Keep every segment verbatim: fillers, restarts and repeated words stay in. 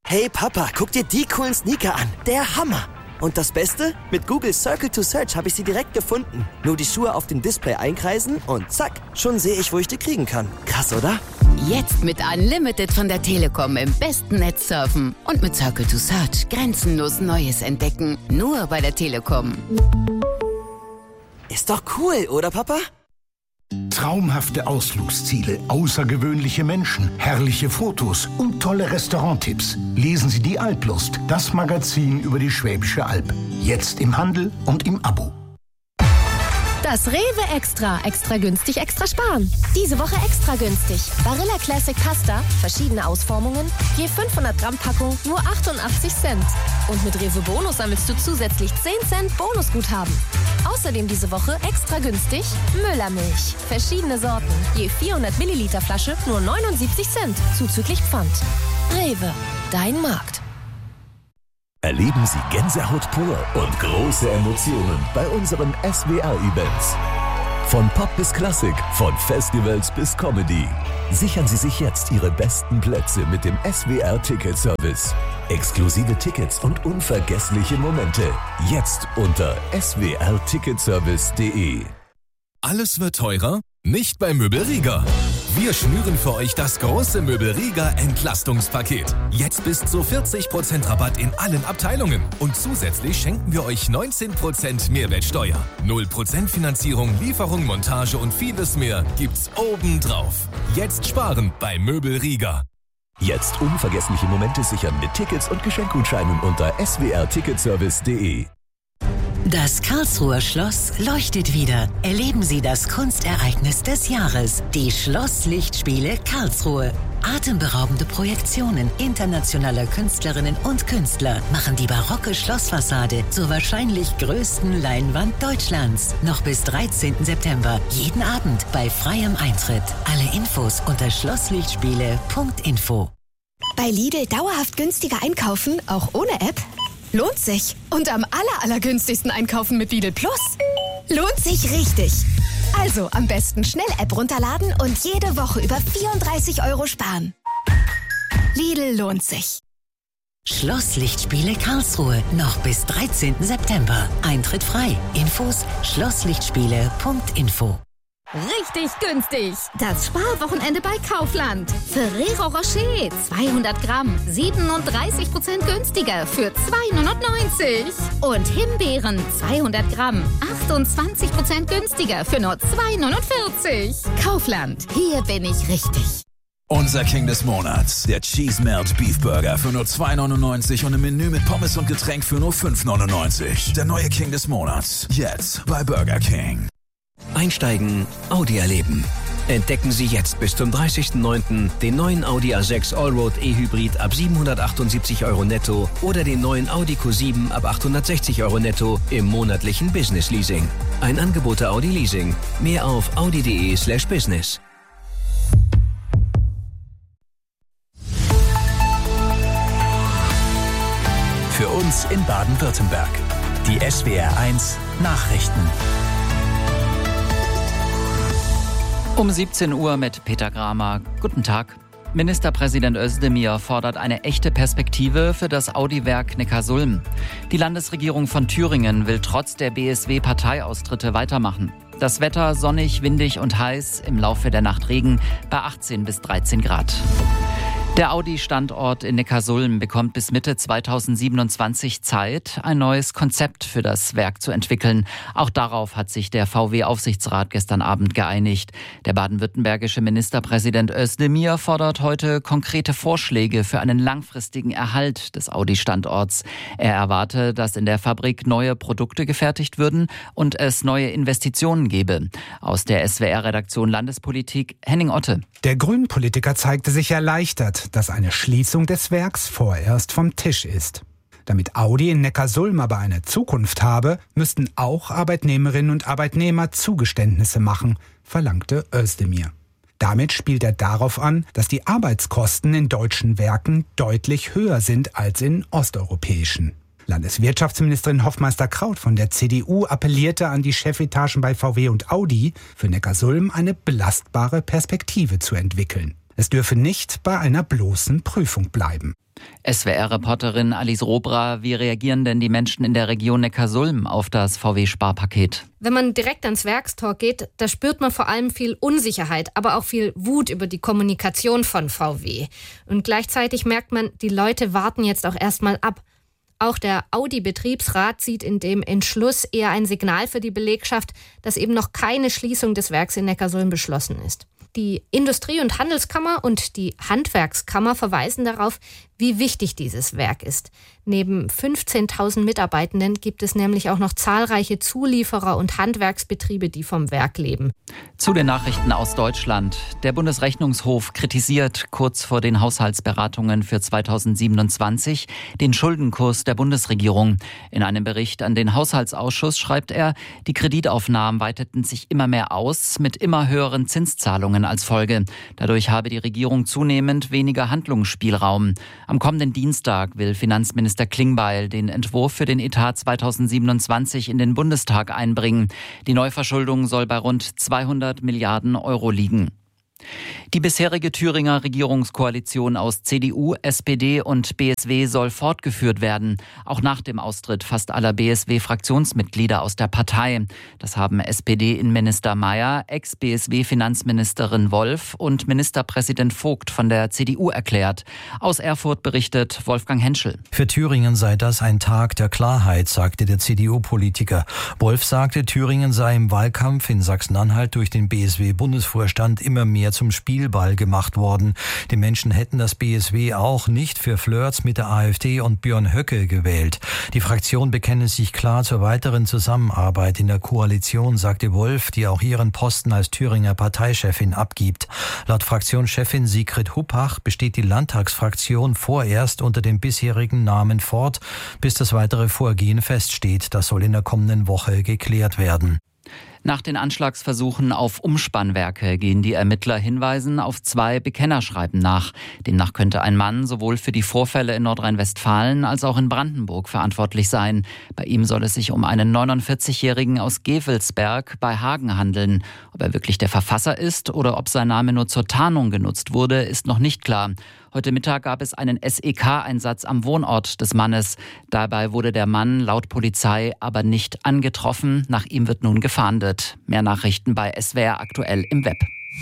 Hey Papa, guck dir die coolen Sneaker an. Der Hammer. Und das Beste? Mit Google Circle to Search habe ich sie direkt gefunden. Nur die Schuhe auf dem Display einkreisen und zack, schon sehe ich, wo ich die kriegen kann. Krass, oder? Jetzt mit Unlimited von der Telekom im besten Netz surfen. Und mit Circle to Search grenzenlos Neues entdecken. Nur bei der Telekom. Ist doch cool, oder Papa? Traumhafte Ausflugsziele, außergewöhnliche Menschen, herrliche Fotos und tolle Restauranttipps. Lesen Sie die Alplust, das Magazin über die Schwäbische Alb. Jetzt im Handel und im Abo. Das Rewe Extra. Extra günstig, extra sparen. Diese Woche extra günstig. Barilla Classic Pasta, verschiedene Ausformungen, je fünfhundert Gramm Packung, nur achtundachtzig Cent. Und mit Rewe Bonus sammelst du zusätzlich zehn Cent Bonusguthaben. Außerdem diese Woche extra günstig Müllermilch. Verschiedene Sorten, je vierhundert Milliliter Flasche, nur neunundsiebzig Cent, zuzüglich Pfand. Rewe, dein Markt. Erleben Sie Gänsehaut pur und große Emotionen bei unseren S W R-Events. Von Pop bis Klassik, von Festivals bis Comedy. Sichern Sie sich jetzt Ihre besten Plätze mit dem S W R-Ticket-Service. Exklusive Tickets und unvergessliche Momente. Jetzt unter s w r ticketservice punkt d e. Alles wird teurer? Nicht bei Möbelriga. Wir schnüren für euch das große Möbelriga Entlastungspaket. Jetzt bis zu vierzig Prozent Rabatt in allen Abteilungen. Und zusätzlich schenken wir euch neunzehn Prozent Mehrwertsteuer. null Prozent Finanzierung, Lieferung, Montage und vieles mehr gibt's obendrauf. Jetzt sparen bei Möbelriga. Jetzt unvergessliche Momente sichern mit Tickets und Geschenkgutscheinen unter s w r ticketservice punkt d e. Das Karlsruher Schloss leuchtet wieder. Erleben Sie das Kunstereignis des Jahres, die Schlosslichtspiele Karlsruhe. Atemberaubende Projektionen internationaler Künstlerinnen und Künstler machen die barocke Schlossfassade zur wahrscheinlich größten Leinwand Deutschlands. Noch bis dreizehnten September, jeden Abend bei freiem Eintritt. Alle Infos unter schlosslichtspiele punkt info. Bei Lidl dauerhaft günstiger einkaufen, auch ohne App? Lohnt sich. Und am aller, allergünstigsten einkaufen mit Lidl Plus. Lohnt sich richtig. Also am besten schnell App runterladen und jede Woche über vierunddreißig Euro sparen. Lidl lohnt sich. Schlosslichtspiele Karlsruhe. Noch bis dreizehnten September. Eintritt frei. Infos schlosslichtspiele punkt info. Richtig günstig. Das Sparwochenende bei Kaufland. Ferrero Rocher zweihundert Gramm, siebenunddreißig Prozent günstiger für zwei neunundneunzig. Und Himbeeren zweihundert Gramm, achtundzwanzig Prozent günstiger für nur zwei neunundvierzig. Kaufland, hier bin ich richtig. Unser King des Monats, der Cheese Melt Beef Burger für nur zwei neunundneunzig und im Menü mit Pommes und Getränk für nur fünf neunundneunzig. Der neue King des Monats, jetzt bei Burger King. Einsteigen, Audi erleben. Entdecken Sie jetzt bis zum dreißigsten neunten den neuen Audi A sechs Allroad E-Hybrid ab siebenhundertachtundsiebzig Euro netto oder den neuen Audi Q sieben ab achthundertsechzig Euro netto im monatlichen Business Leasing. Ein Angebot der Audi Leasing. Mehr auf audi punkt de slash business. Für uns in Baden-Württemberg. Die S W R eins Nachrichten. Um siebzehn Uhr mit Peter Gramer. Guten Tag. Ministerpräsident Özdemir fordert eine echte Perspektive für das Audi-Werk Neckarsulm. Die Landesregierung von Thüringen will trotz der B S W-Parteiaustritte weitermachen. Das Wetter sonnig, windig und heiß, im Laufe der Nacht Regen bei achtzehn bis dreizehn Grad. Der Audi-Standort in Neckarsulm bekommt bis Mitte zweitausendsiebenundzwanzig Zeit, ein neues Konzept für das Werk zu entwickeln. Auch darauf hat sich der V W-Aufsichtsrat gestern Abend geeinigt. Der baden-württembergische Ministerpräsident Özdemir fordert heute konkrete Vorschläge für einen langfristigen Erhalt des Audi-Standorts. Er erwarte, dass in der Fabrik neue Produkte gefertigt würden und es neue Investitionen gebe. Aus der S W R-Redaktion Landespolitik, Henning Otte. Der Grünen-Politiker zeigte sich erleichtert, dass eine Schließung des Werks vorerst vom Tisch ist. Damit Audi in Neckarsulm aber eine Zukunft habe, müssten auch Arbeitnehmerinnen und Arbeitnehmer Zugeständnisse machen, verlangte Özdemir. Damit spielt er darauf an, dass die Arbeitskosten in deutschen Werken deutlich höher sind als in osteuropäischen. Landeswirtschaftsministerin Hofmeister-Kraut von der C D U appellierte an die Chefetagen bei V W und Audi, für Neckarsulm eine belastbare Perspektive zu entwickeln. Es dürfe nicht bei einer bloßen Prüfung bleiben. S W R-Reporterin Alice Robra, wie reagieren denn die Menschen in der Region Neckarsulm auf das V W-Sparpaket? Wenn man direkt ans Werkstor geht, da spürt man vor allem viel Unsicherheit, aber auch viel Wut über die Kommunikation von V W. Und gleichzeitig merkt man, die Leute warten jetzt auch erstmal ab. Auch der Audi-Betriebsrat sieht in dem Entschluss eher ein Signal für die Belegschaft, dass eben noch keine Schließung des Werks in Neckarsulm beschlossen ist. Die Industrie- und Handelskammer und die Handwerkskammer verweisen darauf, wie wichtig dieses Werk ist. Neben fünfzehntausend Mitarbeitenden gibt es nämlich auch noch zahlreiche Zulieferer und Handwerksbetriebe, die vom Werk leben. Zu den Nachrichten aus Deutschland. Der Bundesrechnungshof kritisiert kurz vor den Haushaltsberatungen für zweitausendsiebenundzwanzig den Schuldenkurs der Bundesregierung. In einem Bericht an den Haushaltsausschuss schreibt er, die Kreditaufnahmen weiteten sich immer mehr aus, mit immer höheren Zinszahlungen als Folge. Dadurch habe die Regierung zunehmend weniger Handlungsspielraum. Am kommenden Dienstag will Finanzminister Klingbeil den Entwurf für den Etat zweitausendsiebenundzwanzig in den Bundestag einbringen. Die Neuverschuldung soll bei rund zweihundert Milliarden Euro liegen. Die bisherige Thüringer Regierungskoalition aus C D U, S P D und B S W soll fortgeführt werden, auch nach dem Austritt fast aller B S W-Fraktionsmitglieder aus der Partei. Das haben S P D-Innenminister Mayer, Ex-B S W-Finanzministerin Wolf und Ministerpräsident Vogt von der C D U erklärt. Aus Erfurt berichtet Wolfgang Henschel. Für Thüringen sei das ein Tag der Klarheit, sagte der C D U-Politiker. Wolf sagte, Thüringen sei im Wahlkampf in Sachsen-Anhalt durch den B S W-Bundesvorstand immer mehr zum Spielball gemacht worden. Die Menschen hätten das B S W auch nicht für Flirts mit der AfD und Björn Höcke gewählt. Die Fraktion bekenne sich klar zur weiteren Zusammenarbeit in der Koalition, sagte Wolf, die auch ihren Posten als Thüringer Parteichefin abgibt. Laut Fraktionschefin Sigrid Huppach besteht die Landtagsfraktion vorerst unter dem bisherigen Namen fort, bis das weitere Vorgehen feststeht. Das soll in der kommenden Woche geklärt werden. Nach den Anschlagsversuchen auf Umspannwerke gehen die Ermittler Hinweisen auf zwei Bekennerschreiben nach. Demnach könnte ein Mann sowohl für die Vorfälle in Nordrhein-Westfalen als auch in Brandenburg verantwortlich sein. Bei ihm soll es sich um einen neunundvierzigjährigen aus Gevelsberg bei Hagen handeln. Ob er wirklich der Verfasser ist oder ob sein Name nur zur Tarnung genutzt wurde, ist noch nicht klar. Heute Mittag gab es einen S E K-Einsatz am Wohnort des Mannes. Dabei wurde der Mann laut Polizei aber nicht angetroffen. Nach ihm wird nun gefahndet. Mehr Nachrichten bei S W R aktuell im Web.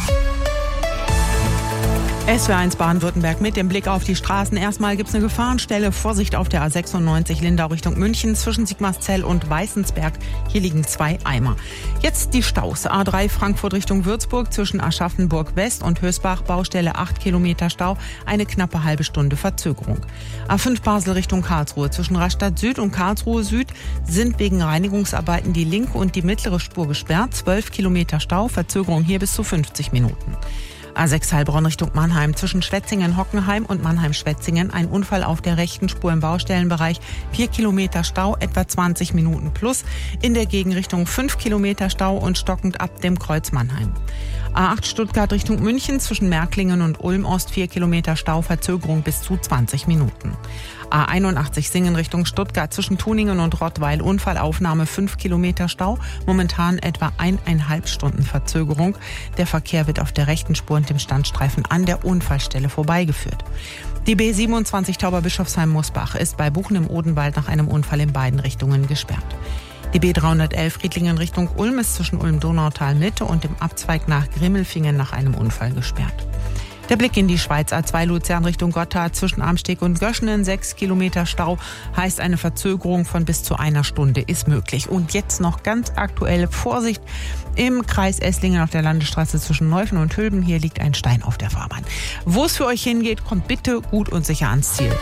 S W R eins Baden-Württemberg mit dem Blick auf die Straßen. Erstmal gibt es eine Gefahrenstelle. Vorsicht auf der A sechsundneunzig Lindau Richtung München zwischen Sigmarszell und Weißensberg. Hier liegen zwei Eimer. Jetzt die Staus. A drei Frankfurt Richtung Würzburg zwischen Aschaffenburg West und Hösbach. Baustelle acht Kilometer Stau. Eine knappe halbe Stunde Verzögerung. A fünf Basel Richtung Karlsruhe zwischen Rastatt Süd und Karlsruhe Süd sind wegen Reinigungsarbeiten die linke und die mittlere Spur gesperrt. zwölf Kilometer Stau. Verzögerung hier bis zu fünfzig Minuten. A sechs Heilbronn Richtung Mannheim zwischen Schwetzingen-Hockenheim und Mannheim-Schwetzingen. Ein Unfall auf der rechten Spur im Baustellenbereich. vier Kilometer Stau, etwa zwanzig Minuten plus. In der Gegenrichtung fünf Kilometer Stau und stockend ab dem Kreuz Mannheim. A acht Stuttgart Richtung München zwischen Märklingen und Ulm Ost. vier Kilometer Stau, Verzögerung bis zu zwanzig Minuten. A einundachtzig Singen Richtung Stuttgart zwischen Tuningen und Rottweil. Unfallaufnahme fünf Kilometer Stau. Momentan etwa eineinhalb Stunden Verzögerung. Der Verkehr wird auf der rechten Spur und dem Standstreifen an der Unfallstelle vorbeigeführt. Die B siebenundzwanzig Tauber-Bischofsheim-Musbach ist bei Buchen im Odenwald nach einem Unfall in beiden Richtungen gesperrt. Die B dreihundertelf Friedlingen Richtung Ulm ist zwischen Ulm-Donautal Mitte und dem Abzweig nach Grimmelfingen nach einem Unfall gesperrt. Der Blick in die Schweiz. A zwei Luzern Richtung Gotthard zwischen Amsteg und Göschenen. sechs Kilometer Stau heißt eine Verzögerung von bis zu einer Stunde ist möglich. Und jetzt noch ganz aktuelle Vorsicht im Kreis Esslingen auf der Landesstraße zwischen Neufen und Hülben. Hier liegt ein Stein auf der Fahrbahn. Wo es für euch hingeht, kommt bitte gut und sicher ans Ziel.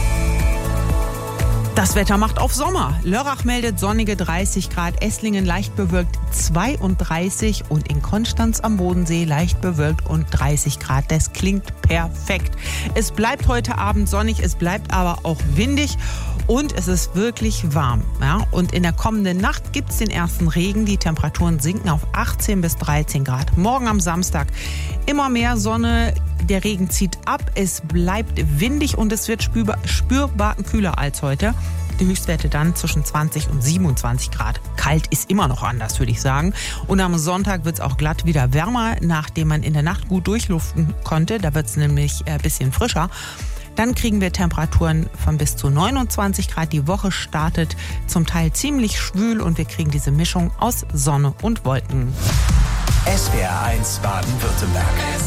Das Wetter macht auf Sommer. Lörrach meldet sonnige dreißig Grad, Esslingen leicht bewölkt zweiunddreißig und in Konstanz am Bodensee leicht bewölkt und dreißig Grad. Das klingt perfekt. Es bleibt heute Abend sonnig, es bleibt aber auch windig und es ist wirklich warm. Ja? Und in der kommenden Nacht gibt es den ersten Regen. Die Temperaturen sinken auf achtzehn bis dreizehn Grad. Morgen am Samstag immer mehr Sonne. Der Regen zieht ab, es bleibt windig und es wird spürbar, spürbar kühler als heute. Die Höchstwerte dann zwischen zwanzig und siebenundzwanzig Grad. Kalt ist immer noch anders, würde ich sagen. Und am Sonntag wird es auch glatt wieder wärmer, nachdem man in der Nacht gut durchluften konnte. Da wird es nämlich ein bisschen frischer. Dann kriegen wir Temperaturen von bis zu neunundzwanzig Grad. Die Woche startet zum Teil ziemlich schwül und wir kriegen diese Mischung aus Sonne und Wolken. S W R eins Baden-Württemberg.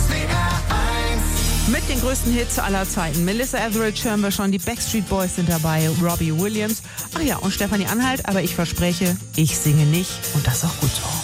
Mit den größten Hits aller Zeiten. Melissa Etheridge hören wir schon, die Backstreet Boys sind dabei, Robbie Williams. Ach ja, und Stefanie Anhalt, aber ich verspreche, ich singe nicht und das ist auch gut so.